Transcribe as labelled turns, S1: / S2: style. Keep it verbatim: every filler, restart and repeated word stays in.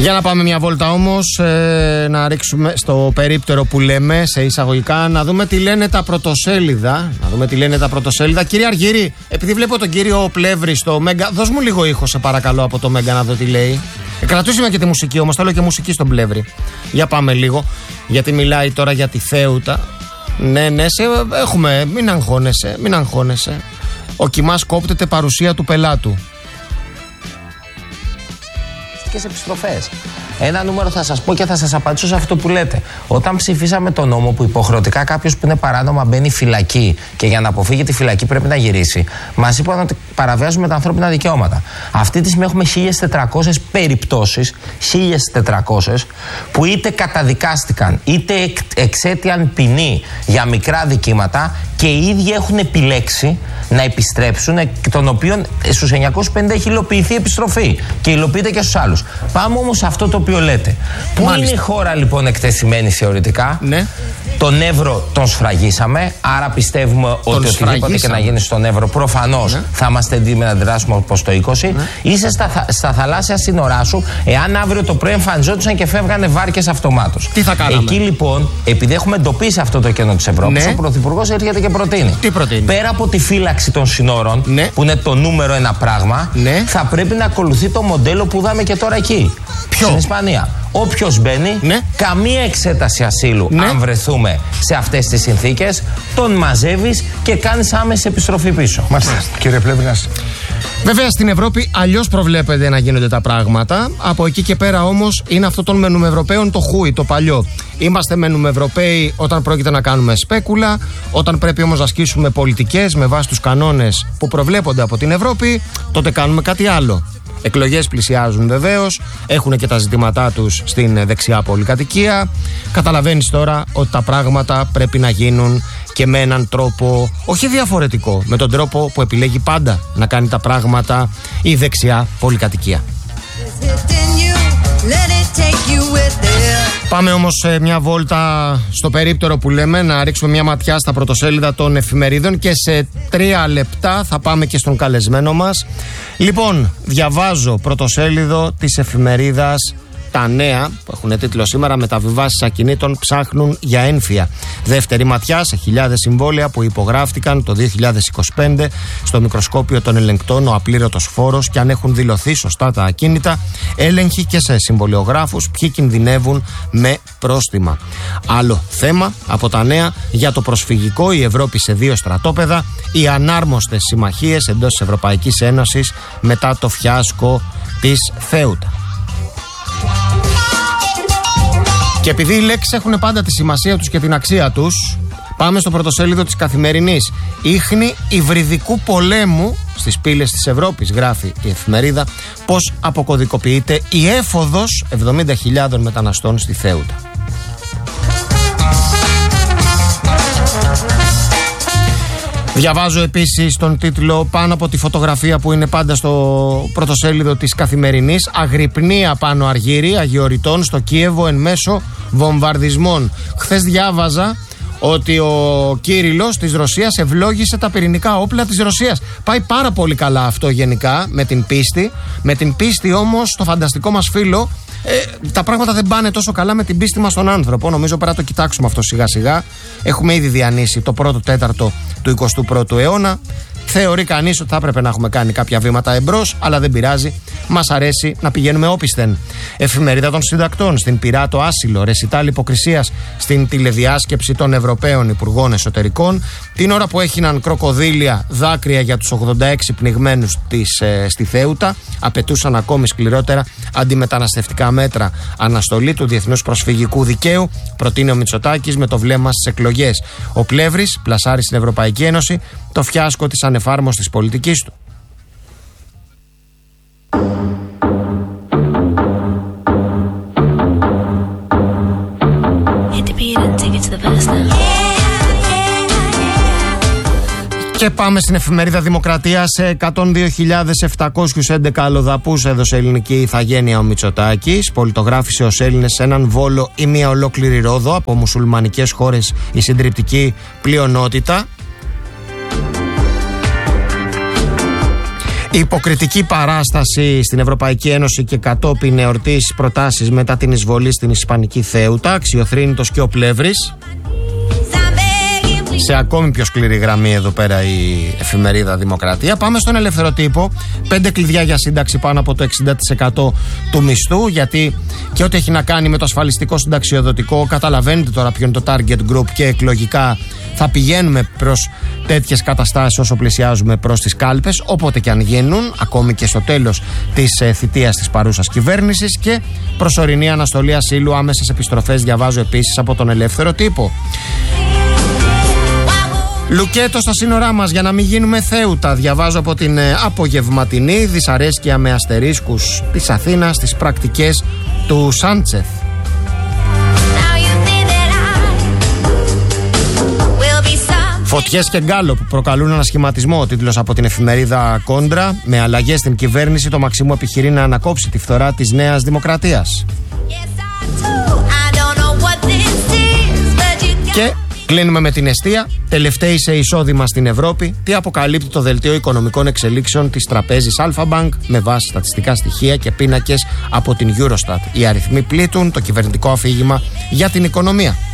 S1: Για να πάμε μια βόλτα όμως, ε, να ρίξουμε στο περίπτερο που λέμε, σε εισαγωγικά, να δούμε τι λένε τα πρωτοσέλιδα. Να δούμε τι λένε τα πρωτοσέλιδα. Κύριε Αργύρη, επειδή βλέπω τον κύριο Πλεύρη στο Μέγκα, δώσ' μου λίγο ήχο, σε παρακαλώ, από το Μέγκα να δω τι λέει. Ε, κρατούσαμε και τη μουσική όμως, θέλω και μουσική στον Πλεύρη. Για πάμε λίγο, γιατί μιλάει τώρα για τη Θέουτα. Ναι, ναι, σε, έχουμε, μην αγχώνεσαι, μην αγχώνεσαι. Ο Κιμάς κόπτεται παρουσία του πελάτου.
S2: Επιστροφές. Ένα νούμερο θα σας πω και θα σας απαντήσω σε αυτό που λέτε. Όταν ψηφίσαμε τον νόμο που υποχρεωτικά κάποιος που είναι παράνομα μπαίνει φυλακή και για να αποφύγει τη φυλακή πρέπει να γυρίσει, μας είπαν ότι παραβιάζουμε τα ανθρώπινα δικαιώματα. Αυτή τη στιγμή έχουμε χίλιες τετρακόσιες περιπτώσεις, χίλιες τετρακόσιες, που είτε καταδικάστηκαν είτε εκ, εξέτειαν ποινή για μικρά δικήματα και οι ίδιοι έχουν επιλέξει να επιστρέψουν, των οποίων στους εννιακόσιους πενήντα έχει υλοποιηθεί επιστροφή και υλοποιείται και στους άλλους. Πάμε όμως σε αυτό το οποίο λέτε. Πού είναι η χώρα λοιπόν εκτεθειμένη θεωρητικά? Ναι. Τον Εύρο τον σφραγίσαμε, άρα πιστεύουμε τον ότι οτιδήποτε και να γίνει στον Εύρο προφανώς, ναι, θα είμαστε έτοιμοι να αντιδράσουμε όπως το είκοσι. Ναι. Είσαι στα, στα θαλάσσια σύνορά σου, εάν αύριο το πρωί εμφανιζόντουσαν και φεύγανε βάρκες αυτομάτως.
S1: Τι θα κάναμε?
S2: Εκεί λοιπόν, επειδή έχουμε εντοπίσει αυτό το κενό της Ευρώπης, ναι, ο Πρωθυπουργός έρχεται και προτείνει.
S1: Τι προτείνει?
S2: Πέρα από τη φύλαξη των συνόρων, ναι, που είναι το νούμερο ένα πράγμα, ναι, θα πρέπει να ακολουθεί το μοντέλο που είδαμε και τώρα εκεί. Ποιο? Στην Ισπανία. Όποιος μπαίνει, ναι, καμία εξέταση ασύλου, ναι, αν βρεθούμε σε αυτές τις συνθήκες, τον μαζεύεις και κάνεις άμεση επιστροφή πίσω.
S3: Μάλιστα, κύριε Πλεύρη.
S1: Βέβαια στην Ευρώπη αλλιώς προβλέπεται να γίνονται τα πράγματα. Από εκεί και πέρα όμως είναι αυτό των μενούμευρωπαίων το χούι, το παλιό. Είμαστε μενούμευρωπαίοι όταν πρόκειται να κάνουμε σπέκουλα, όταν πρέπει όμως να ασκήσουμε πολιτικές με βάση τους κανόνες που προβλέπονται από την Ευρώπη, τότε κάνουμε κάτι άλλο. Εκλογές πλησιάζουν βεβαίως, έχουν και τα ζητήματά τους στην δεξιά πολυκατοικία. Καταλαβαίνεις τώρα ότι τα πράγματα πρέπει να γίνουν και με έναν τρόπο όχι διαφορετικό, με τον τρόπο που επιλέγει πάντα να κάνει τα πράγματα η δεξιά πολυκατοικία. Πάμε όμως σε μια βόλτα στο περίπτερο που λέμε, να ρίξουμε μια ματιά στα πρωτοσέλιδα των εφημερίδων και σε τρία λεπτά θα πάμε και στον καλεσμένο μας. Λοιπόν, διαβάζω πρωτοσέλιδο της εφημερίδας Τα Νέα, που έχουν τίτλο σήμερα «Μεταβιβάσεις ακινήτων ψάχνουν για ένφια». Δεύτερη ματιά σε χιλιάδες συμβόλαια που υπογράφτηκαν το δύο χιλιάδες είκοσι πέντε στο μικροσκόπιο των ελεγκτών, ο απλήρωτος φόρος, και αν έχουν δηλωθεί σωστά τα ακίνητα. Έλεγχοι και σε συμβολιογράφους, ποιοι κινδυνεύουν με πρόστιμα. Άλλο θέμα από Τα Νέα για το προσφυγικό, η Ευρώπη σε δύο στρατόπεδα, οι ανάρμοστες συμμαχίες εντός της Ευρωπαϊκής Ένωσης μετά το φιάσκο της Θέουτα. Και επειδή οι λέξεις έχουν πάντα τη σημασία τους και την αξία τους, πάμε στο πρωτοσέλιδο της Καθημερινής. Ίχνη υβριδικού πολέμου στις πύλες της Ευρώπης, γράφει η εφημερίδα, πως αποκωδικοποιείται η έφοδος εβδομήντα χιλιάδων μεταναστών στη Θέουτα. Διαβάζω επίσης τον τίτλο πάνω από τη φωτογραφία που είναι πάντα στο πρωτοσέλιδο της Καθημερινής. Αγρυπνία πάνω Αργύρη Αγιοριτών στο Κίεβο εν μέσω βομβαρδισμών. Χθες διάβαζα ότι ο Κύριλλος της Ρωσίας ευλόγησε τα πυρηνικά όπλα της Ρωσίας. Πάει πάρα πολύ καλά αυτό γενικά με την πίστη. Με την πίστη όμως το φανταστικό μας φίλο, Ε, τα πράγματα δεν πάνε τόσο καλά με την πίστη μας στον άνθρωπο. Νομίζω πρέπει να το κοιτάξουμε αυτό σιγά σιγά. Έχουμε ήδη διανύσει το πρώτο τέταρτο του εικοστού πρώτου αιώνα. Θεωρεί κανείς ότι θα έπρεπε να έχουμε κάνει κάποια βήματα εμπρός, αλλά δεν πειράζει. Μας αρέσει να πηγαίνουμε όπισθεν. Εφημερίδα των Συντακτών, στην Πειρά το άσυλο, ρεσιτάλ υποκρισίας στην τηλεδιάσκεψη των Ευρωπαίων Υπουργών Εσωτερικών. Την ώρα που έγιναν κροκοδίλια δάκρυα για τους ογδόντα έξι πνιγμένους της, ε, στη Θέουτα, απαιτούσαν ακόμη σκληρότερα αντιμεταναστευτικά μέτρα. Αναστολή του Διεθνούς Προσφυγικού Δικαίου, προτείνει ο Μητσοτάκης με το βλέμμα στις εκλογές. Ο Πλεύρης πλασάρει στην Ευρωπαϊκή Ένωση το φιάσκο της ανεφάρμοστης πολιτικής του. Και πάμε στην εφημερίδα Δημοκρατία. Σε εκατόν δύο χιλιάδες επτακόσιους έντεκα αλλοδαπούς έδωσε ελληνική ηθαγένεια ο Μητσοτάκης. Πολιτογράφησε ως Έλληνες έναν Βόλο ή μια ολόκληρη Ρόδο, από μουσουλμανικές χώρες η συντριπτική πλειονότητα. Υποκριτική παράσταση στην Ευρωπαϊκή Ένωση και κατόπιν εορτής προτάσεις μετά την εισβολή στην Ισπανική Θέουτα. Αξιοθρήνητος και ο Πλεύρης. Σε ακόμη πιο σκληρή γραμμή εδώ πέρα η εφημερίδα Δημοκρατία. Πάμε στον ελεύθερο τύπο. Πέντε κλειδιά για σύνταξη πάνω από το εξήντα τοις εκατό του μισθού. Γιατί και ό,τι έχει να κάνει με το ασφαλιστικό συνταξιοδοτικό, καταλαβαίνετε τώρα ποιο είναι το target group και εκλογικά θα πηγαίνουμε προς τέτοιες καταστάσεις όσο πλησιάζουμε προς τις κάλπες, όποτε και αν γίνουν, ακόμη και στο τέλος της ε, θητείας της παρούσας κυβέρνησης. Και προσωρινή αναστολή ασύλου, άμεσες επιστροφές, διαβάζω επίσης από τον ελεύθερο τύπο. Λουκέτο στα σύνορά μας για να μην γίνουμε Θέουτα, διαβάζω από την ε, απογευματινή. Δυσαρέσκεια με αστερίσκους της Αθήνας στις πρακτικές του Σάντσεθ. Φωτιές και γκάλο που προκαλούν ανασχηματισμό, ο τίτλος από την εφημερίδα Κόντρα. Με αλλαγές στην κυβέρνηση, το Μαξίμου επιχειρεί να ανακόψει τη φθορά της Νέας Δημοκρατίας. Και κλείνουμε με την εστία. Τελευταίοι σε εισόδημα στην Ευρώπη. Τι αποκαλύπτει το Δελτίο Οικονομικών Εξελίξεων της τραπέζης Alpha Bank με βάση στατιστικά στοιχεία και πίνακες από την Eurostat. Οι αριθμοί πλήττουν το κυβερνητικό αφήγημα για την οικονομία.